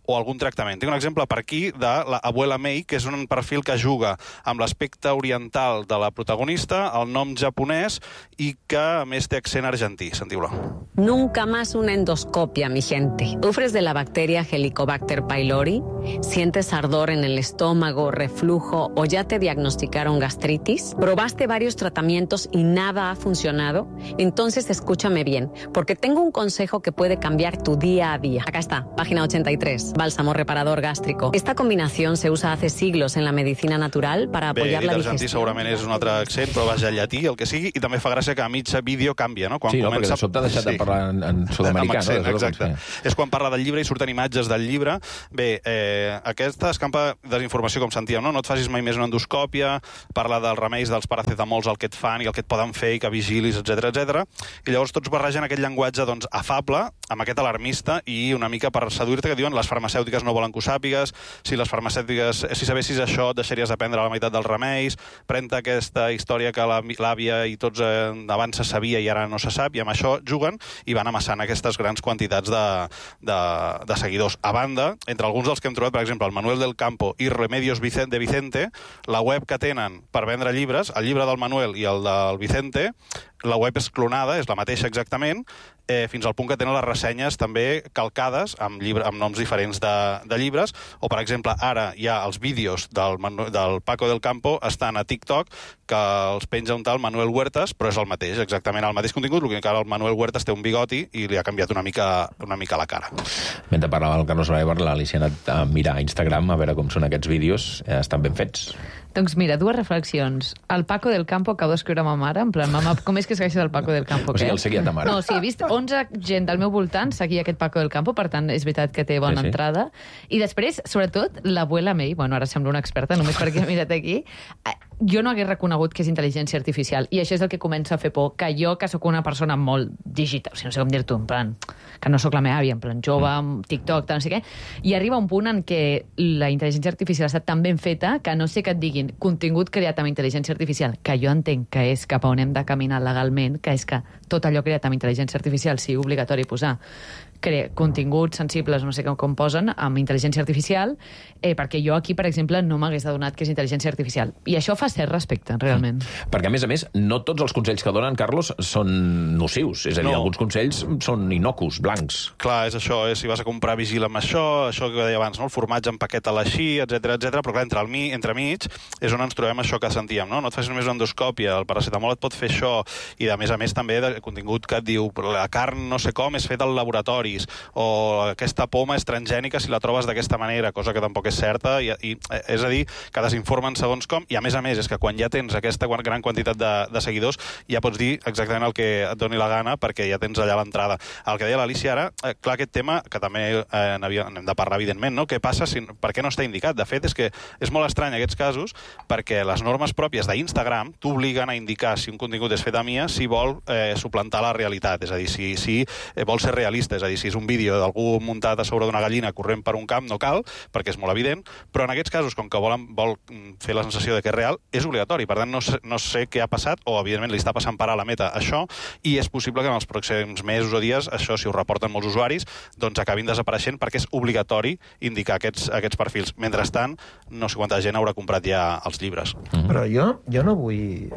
o algun tractament. Tinc un exemple per aquí de la Abuela Mei, que és un perfil que juga amb l'aspecte oriental de la protagonista, el nom japonès, i que a més té accent argentí. Sentiu-la. Nunca más una endoscopia, mi gente. ¿Sufres de la bacteria Helicobacter pylori? ¿Sientes ardor en el estómago, reflujo o ya te diagnosticaron gastritis? ¿Probaste varios tratamientos y nada ha funcionado? Entonces escúchame bien, porque tengo un consejo que puede cambiar tu día a día. Acá está, página ochenta y tres, bálsamo reparador gástrico. Esta combinación se usa hace siglos en la medicina natural para apoyar Bé, la argentí digestión. segurament és un altre accent, però vaja, llatí, el que sigui, i també fa gràcia que a mig vídeo canvia, no? Quan sí, no, comença... perquè de sobte ha deixat sí. de parlar en, en sud-americà. Accent, no? exacte. És quan parla del llibre i surten imatges del llibre. Bé, eh, aquesta escampa desinformació, com sentíem, no? No et facis mai més una endoscòpia, parla dels remeis, dels paracetamols, el que et fan i el que et poden fer i que vigilis, etcètera, etcètera. I llavors tots barregen aquest llenguatge doncs, afable amb aquest alarmista i una mica per seduir-te, que diuen les farmacèutiques no volen que ho sàpigues, si les farmacèutiques, si sabessis això, et deixaries de prendre la meitat dels remeis, pren-te aquesta història que l'àvia i tots eh, abans se sabia i ara no se sap, i amb això juguen i van amassant aquestes grans quantitats de, de, de seguidors. A banda, entre alguns dels que hem trobat, per exemple, el Manuel del Campo i Remedios de Vicente, la web que tenen per vendre llibres, el llibre del Manuel i el del Vicente, la web és clonada, és la mateixa exactament, eh, fins al punt que tenen les ressenyes també calcades amb, llibre, amb noms diferents de, de llibres, o per exemple ara hi ha els vídeos del, del Paco del Campo estan a TikTok, que els penja un tal Manuel Huertas, però és el mateix, exactament el mateix contingut, el que ara el Manuel Huertas té un bigoti i li ha canviat una mica, una mica la cara. Mentre parlava el Carlos Reiber, l'Alicia ha anat a mirar a Instagram a veure com són aquests vídeos, eh, estan ben fets. Doncs mira, dues reflexions. El Paco del Campo acabo d'escriure a ma mare, en plan, mama, com és que segueixes el Paco del Campo? O sigui, el seguia ta mare. No, sí, he vist onze gent del meu voltant seguir aquest Paco del Campo, per tant, és veritat que té bona sí, sí. entrada. I després, sobretot, l'abuela May, bueno, ara sembla una experta, només perquè he mirat aquí, jo no hagués reconegut que és intel·ligència artificial, i això és el que comença a fer por, que jo, que sóc una persona molt digital, o sigui, no sé com dir-t'ho, en plan, que no sóc la meva àvia, en plan, jove, amb TikTok, tal, no sé què, i arriba un punt en què la intel·ligència artificial està tan ben feta que no sé que et diguin contingut creat amb intel·ligència artificial, que jo entenc que és cap a on hem de caminar legalment, que és que tot allò creat amb intel·ligència artificial sigui obligatori posar crea continguts sensibles, no sé com, com posen, amb intel·ligència artificial, eh, perquè jo aquí, per exemple, no m'hagués adonat que és intel·ligència artificial. I això fa cert respecte, realment. Mm. Perquè, a més a més, no tots els consells que donen, Carlos, són nocius. És a dir, no. alguns consells són inocus, blancs. Clar, és això, és si vas a comprar vigila amb això, això que deia abans, no? El formatge empaqueta-la així, etcètera, etcètera, però clar, entre el mi, entre mig, és on ens trobem això que sentíem, no? No et facis només una endoscòpia, el paracetamol et pot fer això, i a més a més també de contingut que et diu la carn no sé com és feta al laboratori, o aquesta poma és transgènica si la trobes d'aquesta manera, cosa que tampoc és certa, i, i és a dir, que desinformen segons com, i a més a més és que quan ja tens aquesta gran quantitat de, de seguidors ja pots dir exactament el que et doni la gana perquè ja tens allà l'entrada. El que deia l'Alicia ara, eh, clar, aquest tema, que també eh, n'hem de parlar evidentment, no? Què passa, si, per què no està indicat? De fet, és que és molt estrany aquests casos perquè les normes pròpies d'Instagram t'obliguen a indicar si un contingut és fet a Mia si vol eh, suplantar la realitat, és a dir, si, si eh, vol ser realista, és a dir, si és un vídeo d'algú muntat a sobre d'una gallina corrent per un camp, no cal, perquè és molt evident, però en aquests casos, com que volen, vol fer la sensació de que és real, és obligatori. Per tant, no sé, no sé què ha passat, o evidentment li està passant per a la meta això, i és possible que en els pròxims mesos o dies, això, si ho reporten molts usuaris, doncs acabin desapareixent perquè és obligatori indicar aquests, aquests perfils. Mentrestant, no sé quanta gent haurà comprat ja els llibres. Mm-hmm. Però jo, jo no vull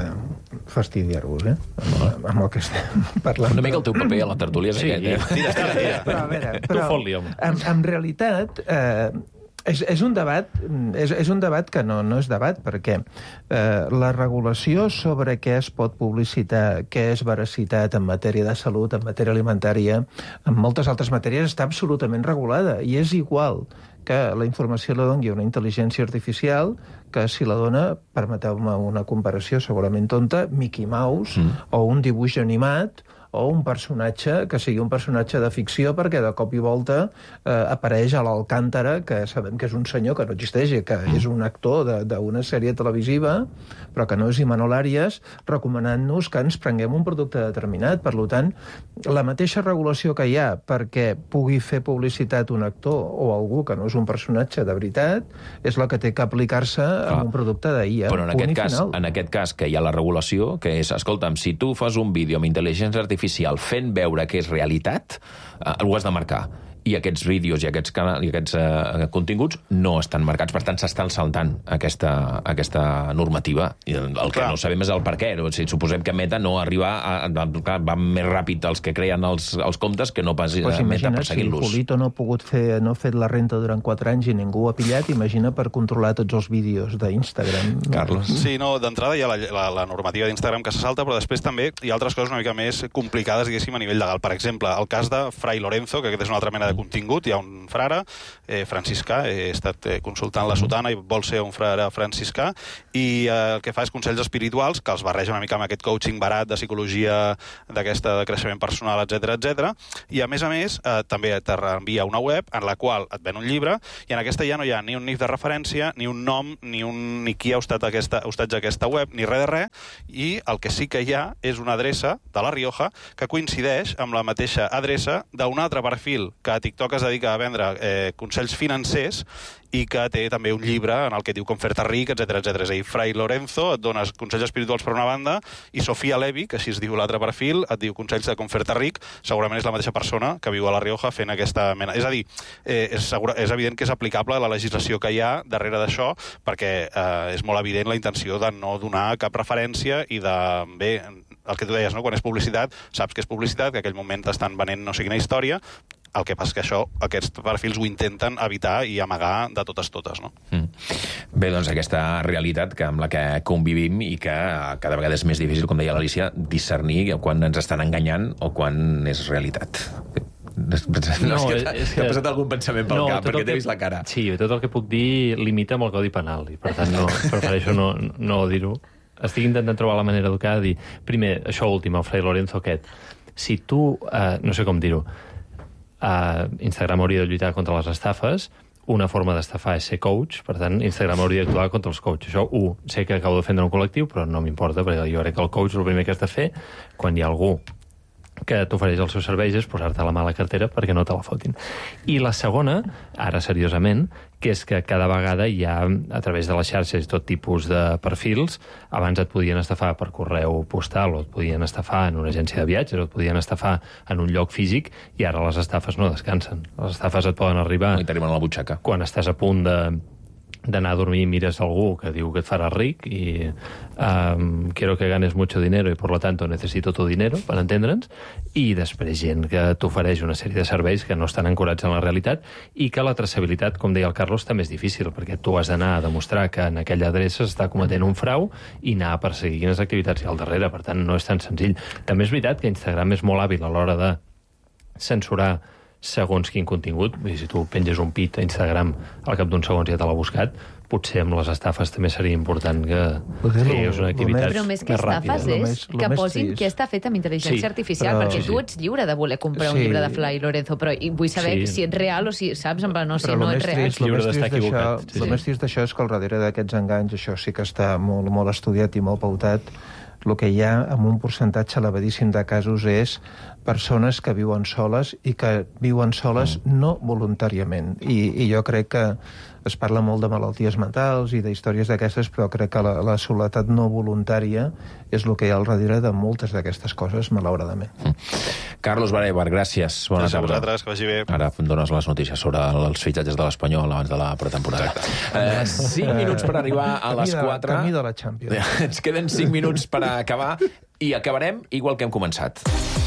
eh, fastidiar-vos, eh? Amb, amb el que estem parlant. Una mica el teu paper a la tertúlia és sí, aquest, eh? Tira, tira, tira. Però, a veure, tu però, fot-li, home. En, en realitat, eh, és, és, un debat, és, és un debat que no, no és debat, perquè eh, la regulació sobre què es pot publicitar, què és veracitat en matèria de salut, en matèria alimentària, en moltes altres matèries, està absolutament regulada, i és igual que la informació la doni una intel·ligència artificial que si la dona, permeteu-me una comparació segurament tonta, Mickey Mouse mm. o un dibuix animat o un personatge que sigui un personatge de ficció perquè de cop i volta eh, apareix a l'Alcántara, que sabem que és un senyor que no existeix, que és un actor d'una sèrie televisiva, però que no és Imanol Arias, recomanant-nos que ens prenguem un producte determinat. Per tant, la mateixa regulació que hi ha perquè pugui fer publicitat un actor o algú que no és un personatge de veritat és la que té que aplicar-se a un producte d'I A. Però en aquest, cas, en aquest cas que hi ha la regulació, que és, escolta'm, si tu fas un vídeo amb intel·ligència artificial fent veure que és realitat, eh, ho has de marcar. i aquests vídeos i aquests, canals, i aquests uh, continguts no estan marcats, per tant s'estan saltant aquesta, aquesta normativa. I el que clar. no sabem és el per què. O sigui, suposem que Meta no arriba a, a, a va més ràpid els que creen els, els comptes que no pas pues Meta perseguint-los. Si Polito no ha pogut fer, no ha fet la renta durant quatre anys i ningú ha pillat, imagina per controlar tots els vídeos d'Instagram. Carlos. Sí, no, d'entrada hi ha la, la, la normativa d'Instagram que se salta, però després també hi ha altres coses una mica més complicades, diguéssim, a nivell legal. Per exemple, el cas de Fray Lorenzo, que aquest és una altra mena de contingut, hi ha un frare eh, franciscà, he estat eh, consultant la sotana i vol ser un frare franciscà, i eh, el que fa és consells espirituals, que els barreja una mica amb aquest coaching barat de psicologia, d'aquesta de creixement personal, etcètera, etcètera. I a més a més, eh, també te reenvia una web en la qual et ven un llibre, i en aquesta ja no hi ha ni un N I F de referència, ni un nom, ni, un, ni qui ha hostat aquesta, hostatge aquesta web, ni res de res, i el que sí que hi ha és una adreça de La Rioja que coincideix amb la mateixa adreça d'un altre perfil que a TikTok es dedica a vendre eh, consells financers i que té també un llibre en el que diu com fer-te ric, etcètera, etcètera. És a dir, Fray Lorenzo et dona consells espirituals per una banda i Sofia Levi, que així es diu l'altre perfil, et diu consells de com fer-te ric. Segurament és la mateixa persona que viu a La Rioja fent aquesta mena. És a dir, eh, és, segura, és evident que és aplicable a la legislació que hi ha darrere d'això, perquè eh, és molt evident la intenció de no donar cap referència i de, bé, el que tu deies, no? Quan és publicitat, saps que és publicitat, que en aquell moment t'estan venent no sé quina història. El que passa és que això, aquests perfils ho intenten evitar i amagar de totes totes, no? Mm. Bé, doncs aquesta realitat que amb la que convivim i que cada vegada és més difícil, com deia l'Alícia, discernir quan ens estan enganyant o quan és realitat. No, no, és que t'ha que... passat algun pensament pel no, cap, perquè t'he vist la cara. Sí, tot el que puc dir limita amb el Codi Penal, i per tant no, prefereixo no, no dir-ho. Estic intentant trobar la manera educada de dir, primer, això últim, el Fray Lorenzo aquest, si tu, eh, no sé com dir-ho, Uh, Instagram hauria de lluitar contra les estafes, una forma d'estafar és ser coach, per tant, Instagram hauria d'actuar contra els coaches. Això, un, sé que acabo de defendre un col·lectiu, però no m'importa, perquè jo crec que el coach el primer que has de fer, quan hi ha algú que t'ofereix els seus serveis, és posar-te la mà a la cartera perquè no te la fotin. I la segona, ara seriosament, que és que cada vegada hi ha, a través de les xarxes, tot tipus de perfils. Abans et podien estafar per correu postal, o et podien estafar en una agència de viatges, o et podien estafar en un lloc físic, i ara les estafes no descansen. Les estafes et poden arribar... No hi tenim a la butxaca. Quan estàs a punt de... d'anar a dormir i mires algú que diu que et farà ric i um, quiero que ganes mucho dinero y por lo tanto necesito tu dinero, per entendre'ns, i després gent que t'ofereix una sèrie de serveis que no estan ancorats en la realitat i que la traçabilitat, com deia el Carlos, també és difícil, perquè tu has d'anar a demostrar que en aquella adreça s'està cometent un frau i anar a perseguir quines activitats hi ha al darrere, per tant no és tan senzill. També és veritat que Instagram és molt hàbil a l'hora de censurar segons quin contingut. Si tu penges un pit a Instagram, al cap d'uns segons ja te l'ha buscat, potser amb les estafes també seria important que és una activitat però més que més estafes ràpida. és més, que posin trist. què està fet amb intel·ligència Sí, artificial, però- perquè sí, tu sí. ets lliure de voler comprar un Sí. llibre de Fray Lorenzo, però i vull saber Sí. si ets real o si saps, en plan, no, si Però no el ets més real. trist, el Lliure més d'estar trist d'això equivocat, sí, el sí. més trist d'això és que al darrere d'aquests enganys, això sí que està molt, molt estudiat i molt pautat, el que hi ha amb un percentatge elevadíssim de casos és persones que viuen soles i que viuen soles no voluntàriament. I, i jo crec que es parla molt de malalties mentals i d'històries d'aquestes, però crec que la, la soledat no voluntària és el que hi ha al darrere de moltes d'aquestes coses, malauradament. Carlos Barebar, gràcies. Bona Gràcies a tarda. vosaltres, que vagi bé. Ara em dones les notícies sobre els fitxatges de l'Espanyol abans de la pretemporada. Eh, cinc minuts per arribar a les Camí de- quatre. Camí de la Champions. Ens queden cinc minuts per acabar i acabarem igual que hem començat.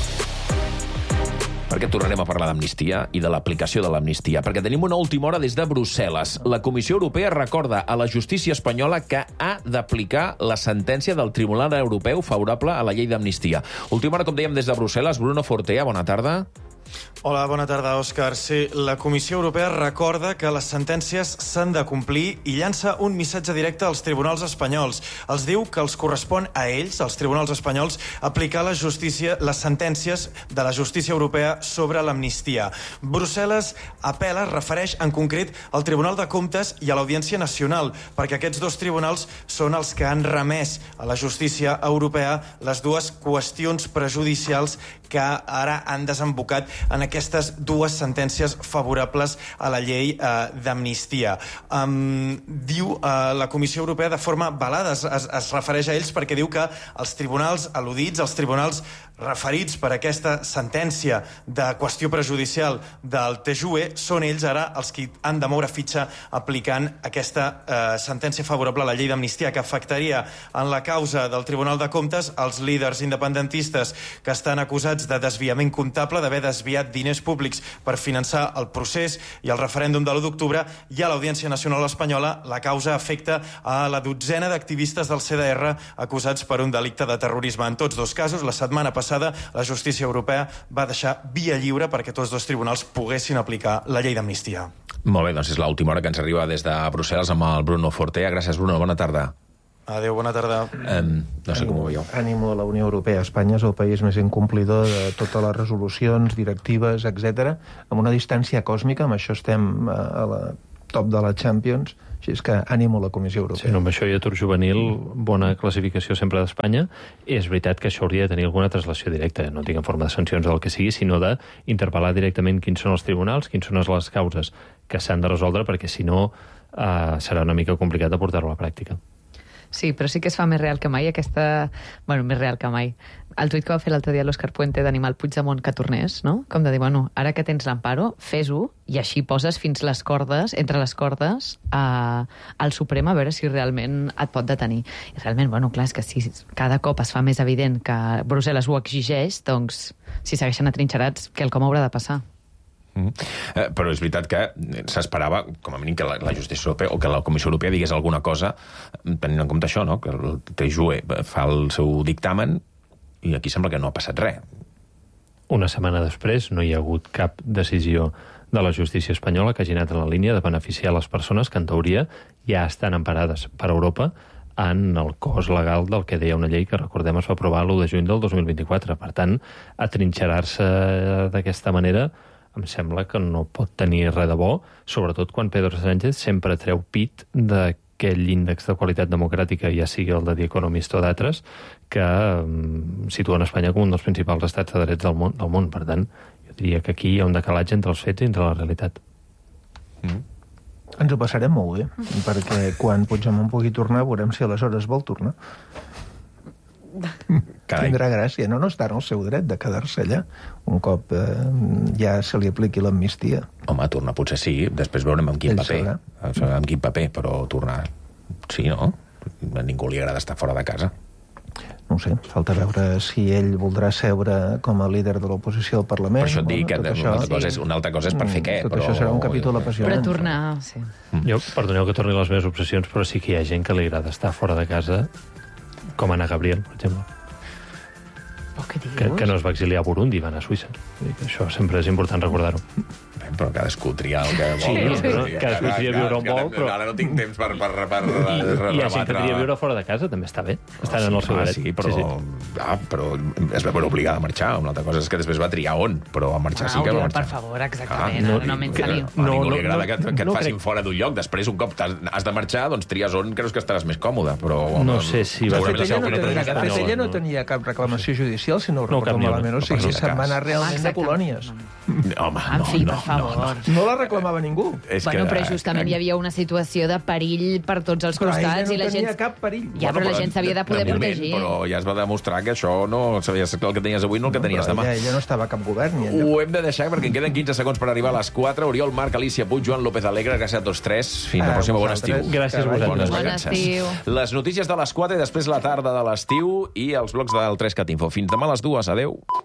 Perquè tornarem a parlar d'amnistia i de l'aplicació de l'amnistia, perquè tenim una última hora des de Brussel·les. La Comissió Europea recorda a la justícia espanyola que ha d'aplicar la sentència del Tribunal Europeu favorable a la llei d'amnistia. Última hora, com dèiem, des de Brussel·les. Bruno Fortea, bona tarda. Hola, bona tarda, Òscar. Sí, la Comissió Europea recorda que les sentències s'han de complir i llança un missatge directe als tribunals espanyols. Els diu que els correspon a ells, als tribunals espanyols, aplicar la justícia, les sentències de la justícia europea sobre l'amnistia. Brussel·les apel·la, refereix en concret al Tribunal de Comptes i a l'Audiència Nacional, perquè aquests dos tribunals són els que han remès a la justícia europea les dues qüestions prejudicials que ara han desembocat en aquestes dues sentències favorables a la llei eh, d'amnistia. Um, diu eh, la Comissió Europea de forma velada, es, es, es refereix a ells perquè diu que els tribunals al·ludits, els tribunals referits per aquesta sentència de qüestió prejudicial del T J U E, són ells ara els que han de moure fitxa aplicant aquesta eh, sentència favorable a la llei d'amnistia, que afectaria en la causa del Tribunal de Comptes els líders independentistes que estan acusats de desviament comptable, d'haver desviat diners públics per finançar el procés i el referèndum de l'u d'octubre, i a l'Audiència Nacional Espanyola la causa afecta a la dotzena d'activistes del C D R acusats per un delicte de terrorisme. En tots dos casos, la setmana passada la justícia europea va deixar via lliure perquè tots dos tribunals poguessin aplicar la llei d'amnistia. Molt bé, doncs és l'última hora que ens arriba des de Brussel·les amb el Bruno Fortea. Gràcies, Bruno. Bona tarda. Adéu, bona tarda. Um, no sé com ho veieu. Ànimo a la Unió Europea. Espanya és el país més incomplidor de totes les resolucions, directives, etcètera, amb una distància còsmica. Amb això estem a la top de la Champions. Així és que ànimo a la Comissió Europea. Sí, no, amb això i atur juvenil, bona classificació sempre d'Espanya. És veritat que això hauria de tenir alguna translació directa, no tinc en forma de sancions o del que sigui, sinó d'interpel·lar directament quins són els tribunals, quins són les causes que s'han de resoldre, perquè si no eh, serà una mica complicat de portar-ho a la pràctica. Sí, però sí que es fa més real que mai aquesta... Bueno, més real que mai. El tuit que va fer l'altre dia l'Òscar Puente d'animar el Puigdemont que tornés, no? Com de dir, bueno, ara que tens l'emparo, fes-ho, i així poses fins les cordes, entre les cordes, a, al Suprem a veure si realment et pot detenir. I realment, bueno, clar, és que si cada cop es fa més evident que Brussel·les ho exigeix, doncs, si segueixen atrinxerats, quelcom haurà de passar. Mm. Eh, però és veritat que s'esperava, com a mínim, que la, la justícia europea o que la Comissió Europea digués alguna cosa tenint en compte això, no? Que el T J U E fa el seu dictamen i aquí sembla que no ha passat res. Una setmana després no hi ha hagut cap decisió de la justícia espanyola que hagi anat en la línia de beneficiar les persones que en teoria ja estan emparades per Europa en el cos legal del que deia una llei que, recordem, es va aprovar l'u de juny del dos mil vint-i-quatre. Per tant, atrinxerar-se d'aquesta manera em sembla que no pot tenir res de bo, sobretot quan Pedro Sánchez sempre treu pit d'aquell índex de qualitat democràtica, ja sigui el de The Economist o d'altres, que um, situen Espanya com un dels principals estats de drets del món, del món. Per tant, jo diria que aquí hi ha un decalatge entre els fets i entre la realitat. Mm. Ens ho passarem molt bé, perquè quan Puigdemont pugui tornar veurem si aleshores vol tornar. Carai. Tindrà gràcia. No, no està en el seu dret de quedar-se allà un cop eh, ja se li apliqui l'amnistia. Home, tornar potser sí, després veurem amb quin Ell paper. sabrà. Amb quin paper, però tornar sí, no? A ningú li agrada estar fora de casa. No ho sé, falta veure si ell voldrà seure com a líder de l'oposició al Parlament. Per això et dic que tot una això. altra, cosa és, una altra cosa és per fer què. Tot però... això serà un capítol apassionant. Però tornar, sí. Mm. Jo, perdoneu que torni a les meves obsessions, però sí que hi ha gent que li agrada estar fora de casa, com Anna Gabriel, per exemple. Que, que no es va exiliar a Burundi, va anar a Suïssa. Això sempre és important recordar-ho. Però cadascú tria el que vol. Sí, però cadascú tria viure on vol, però... Ara no tinc temps per, per, per I, i hi ha gent que tria viure fora de casa, també està bé. Estan sí, en el seu dret. Sí, però, sí, sí. Ah, però es va veure obligada a marxar. Una altra cosa és que després va triar on, però a marxar ah, sí que va marxar. Per favor, exactament. Ah, no, no, no menys no, no, ningú li agrada que, que et facin fora d'un lloc. Després, un cop has de marxar, doncs tries on creus que estaràs més còmode. Però, no sé si... De fet, ella no, tenia, de fet, ella no tenia cap reclamació judicial, si no ho recordo malament. O sigui, se'n va anar realment de colònies. Home, en fi, no, per favor. No, no. no la reclamava ningú. És bueno, que, però justament hi havia una situació de perill per tots els però costats. no i la gent... cap perill. Ja, bueno, però la gent s'havia de poder de moment, protegir. Però ja es va demostrar que això no sabies el que tenies avui, no el que tenies demà. Ella, ella no estava a cap govern. Ni Ho hem de deixar perquè en queden quinze segons per arribar a les quatre. Oriol, Marc, Alicia Puig, Joan López Alegre, gràcies a tots tres. Fins la pròxima. Bon estiu. Gràcies a vosaltres. Bon estiu. Les notícies de les quatre i després la tarda de l'estiu i els blocs del tres cat info. Fins demà a les dues. Adéu.